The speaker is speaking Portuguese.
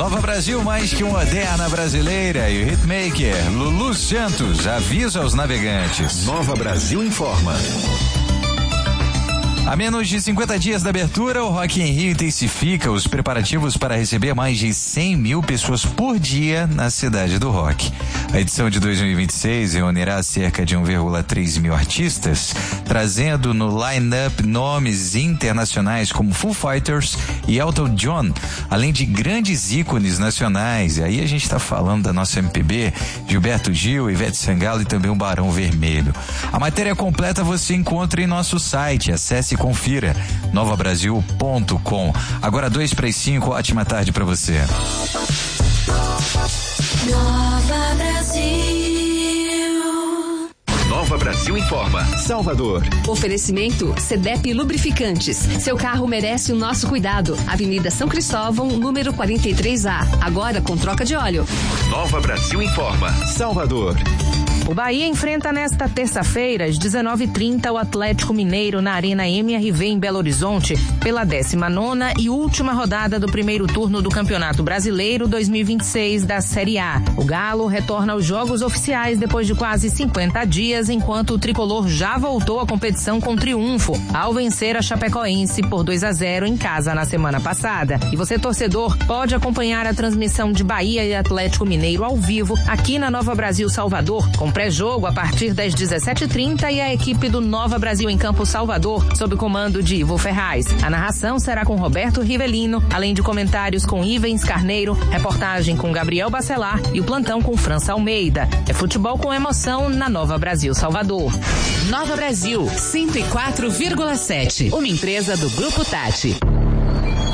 Nova Brasil, mais que uma moderna brasileira, e o hitmaker Lulu Santos avisa aos navegantes. Nova Brasil informa. A menos de 50 dias da abertura, o Rock in Rio intensifica os preparativos para receber mais de 100 mil pessoas por dia na cidade do rock. A edição de 2026 reunirá cerca de 1,3 mil artistas, trazendo no line-up nomes internacionais como Foo Fighters e Elton John, além de grandes ícones nacionais. E aí a gente está falando da nossa MPB, Gilberto Gil, Ivete Sangalo e também o Barão Vermelho. A matéria completa você encontra em nosso site. Acesse e confira, novabrasil.com. Agora 2:05, ótima tarde para você. Nova Brasil. Nova Brasil informa. Salvador. Oferecimento CDEP Lubrificantes. Seu carro merece o nosso cuidado. Avenida São Cristóvão, número 43A. Agora com troca de óleo. Nova Brasil informa. Salvador. O Bahia enfrenta nesta terça-feira, às 19h30, o Atlético Mineiro na Arena MRV em Belo Horizonte, pela 19ª e última rodada do primeiro turno do Campeonato Brasileiro 2026 da Série A. O Galo retorna aos jogos oficiais depois de quase 50 dias, enquanto o tricolor já voltou à competição com triunfo, ao vencer a Chapecoense por 2-0 em casa na semana passada. E você, torcedor, pode acompanhar a transmissão de Bahia e Atlético Mineiro ao vivo aqui na Nova Brasil Salvador, com pré-jogo a partir das 17h30 e a equipe do Nova Brasil em Campo Salvador, sob o comando de Ivo Ferraz. A narração será com Roberto Rivelino, além de comentários com Ivens Carneiro, reportagem com Gabriel Bacelar e o plantão com França Almeida. É futebol com emoção na Nova Brasil Salvador. Nova Brasil 104,7, uma empresa do Grupo Tati.